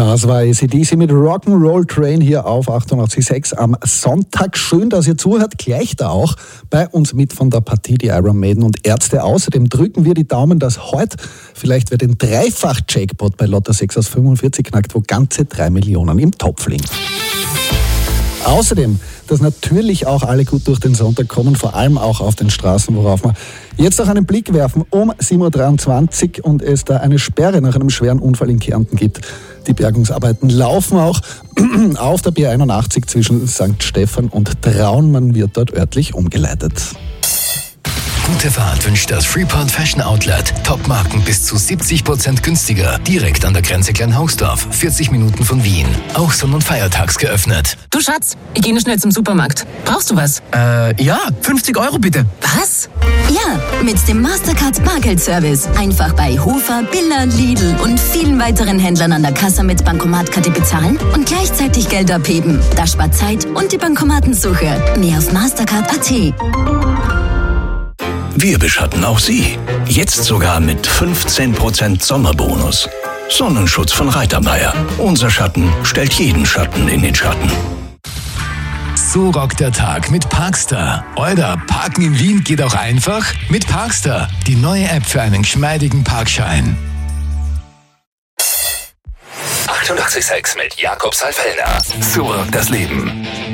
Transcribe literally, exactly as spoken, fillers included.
Das war A C D C mit Rock'n'Roll Train hier auf achtundachtzig Komma sechs am Sonntag. Schön, dass ihr zuhört. Gleich da auch bei uns mit von der Partie die Iron Maiden und Ärzte. Außerdem drücken wir die Daumen, dass heute vielleicht wer den Dreifach-Jackpot bei Lotto sechs aus fünfundvierzig knackt, wo ganze drei Millionen im Topf liegen. Außerdem, dass natürlich auch alle gut durch den Sonntag kommen, vor allem auch auf den Straßen, worauf wir jetzt auch einen Blick werfen. Um sieben Uhr dreiundzwanzig und es da eine Sperre nach einem schweren Unfall in Kärnten gibt. Die Bergungsarbeiten laufen auch auf der B einundachtzig zwischen Sankt Stephan und Traun. Man wird dort örtlich umgeleitet. Gute Fahrt wünscht das Freeport Fashion Outlet. Top-Marken bis zu siebzig Prozent günstiger. Direkt an der Grenze Kleinhausdorf. vierzig Minuten von Wien. Auch sonn- und feiertags geöffnet. Du Schatz, ich gehe noch schnell zum Supermarkt. Brauchst du was? Äh, ja, fünfzig Euro bitte. Was? Ja, mit dem Mastercard Bargeldservice. Einfach bei Hofer, Billa, Lidl und vielen weiteren Händlern an der Kasse mit Bankomatkarte bezahlen und gleichzeitig Geld abheben. Das spart Zeit und die Bankomatensuche. Mehr auf mastercard punkt a t. Wir beschatten auch Sie. Jetzt sogar mit fünfzehn Prozent Sommerbonus. Sonnenschutz von Reitermeier. Unser Schatten stellt jeden Schatten in den Schatten. So rockt der Tag mit Parkstar. Oder Parken in Wien geht auch einfach mit Parkstar. Die neue App für einen geschmeidigen Parkschein. achtundachtzig Komma sechs mit Jakob Salfellner. So rockt das Leben.